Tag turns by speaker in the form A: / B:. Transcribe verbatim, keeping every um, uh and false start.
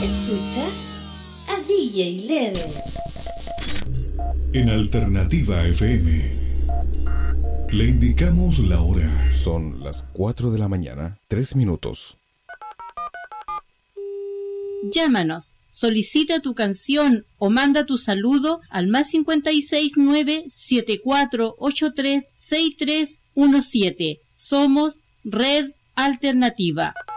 A: Escuchas a D J Leve
B: en Alternativa F M. Le indicamos la hora.
C: Son las cuatro de la mañana, tres minutos.
D: Llámanos, solicita tu canción o manda tu saludo al más cincuenta y seis nueve siete cuatro ocho tres seis tres uno siete. Somos Red Alternativa.